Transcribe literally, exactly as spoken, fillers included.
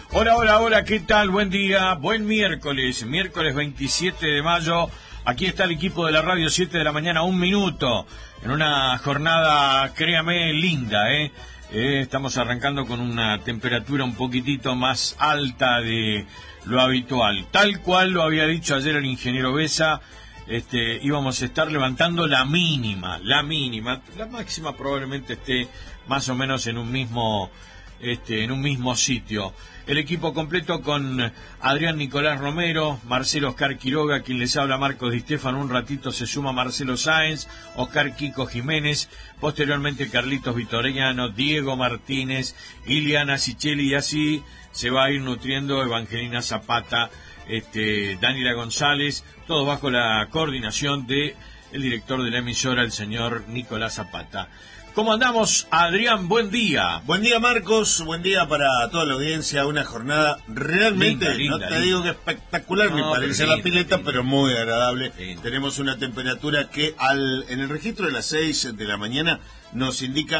Hola, hola, hola, ¿qué tal? Buen día, buen miércoles, miércoles veintisiete de mayo. Aquí está el equipo de la radio, siete de la mañana, un minuto, en una jornada, créame, linda, ¿eh? Eh, estamos arrancando con una temperatura un poquitito más alta de lo habitual. Tal cual lo había dicho ayer el ingeniero Besa, este, íbamos a estar levantando la mínima, la mínima. La máxima probablemente esté más o menos en un mismo, este, en un mismo sitio. El equipo completo con Adrián Nicolás Romero, Marcelo Oscar Quiroga, quien les habla Marcos Di Stefano. Un ratito se suma Marcelo Sáenz, Oscar Kiko Jiménez, posteriormente Carlitos Vitoriano, Diego Martínez, Iliana Sicheli, y así se va a ir nutriendo Evangelina Zapata, este, Daniela González, todo bajo la coordinación de el director de la emisora, el señor Nicolás Zapata. ¿Cómo andamos, Adrián? Buen día. Buen día, Marcos. Buen día para toda la audiencia. Una jornada realmente, linda, linda, no te linda. digo que espectacular, no, me parece linda, la pileta, linda. Pero muy agradable. Linda. Tenemos una temperatura que al en el registro de las seis de la mañana nos indica